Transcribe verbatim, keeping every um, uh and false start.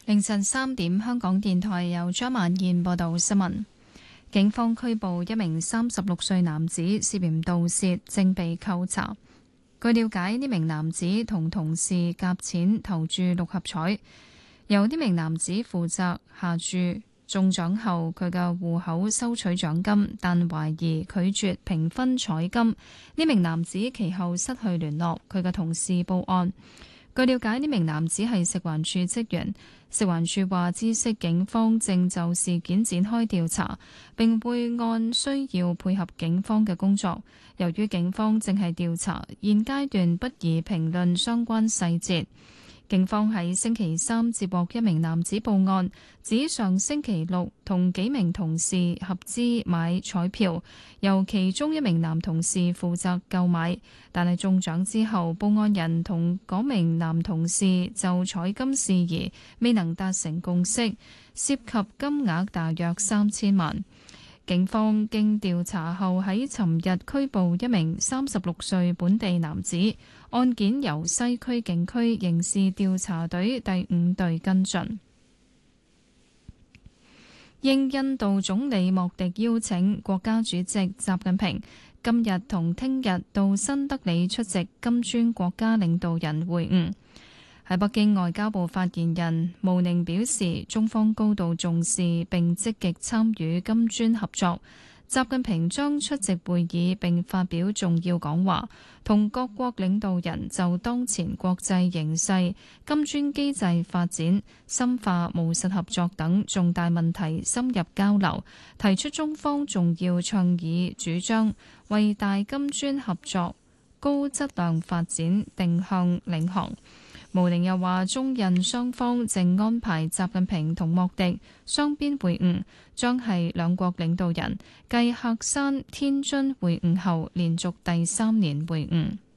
凌晨三點，香港電台由張曼燕報道新聞。警方拘捕一名三十六歲男子，涉嫌盜竊，正被扣查。據了解，呢名男子同同事夾錢投注六合彩，由呢名男子負責下注，中獎後佢嘅戶口收取獎金，但懷疑拒絕平分彩金。呢名男子其後失去聯絡，佢嘅同事報案。據了解，呢名男子係食環署職員。食環署話知悉警方正就事件展開調查，並會按需要配合警方嘅工作。由於警方正係調查，現階段不宜評論相關細節。警方喺星期三接獲一名男子報案，指上星期六同幾名同事合資買彩票，由其中一名男同事負責購買，但係中獎之後，報案人同嗰名男同事就彩金事宜未能達成共識，涉及金額大約三千萬。警方經調查後喺尋日拘捕一名三十六歲本地男子，案件由西區警區刑事調查隊第五隊跟進。應印度總理莫迪邀請，國家主席習近平今日同聽日到新德里出席金磚國家領導人會晤。喺北京，外交部發言人毛寧表示，中方高度重視並積極參與金磚合作。習近平將出席會議並發表重要講話，同各國領導人就當前國際形勢、金磚機制發展、深化務實合作等重大問題深入交流，提出中方重要倡議主張，為大金磚合作高質量發展定向領航。毛寧又話，中印雙方正安排習近平同莫迪雙邊會晤，將係兩國領導人繼喀山、天津會晤後連續第三年會晤。